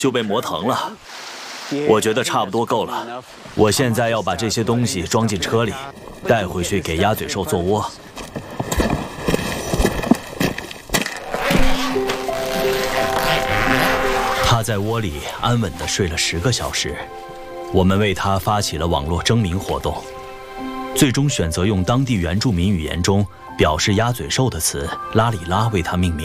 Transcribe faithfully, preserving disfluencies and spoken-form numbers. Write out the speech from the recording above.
就被磨疼了。我觉得差不多够了。我现在要把这些东西装进车里，带回去给鸭嘴兽做窝。它在窝里安稳地睡了十个小时。我们为它发起了网络征名活动，最终选择用当地原住民语言中表示鸭嘴兽的词“拉里拉”为它命名。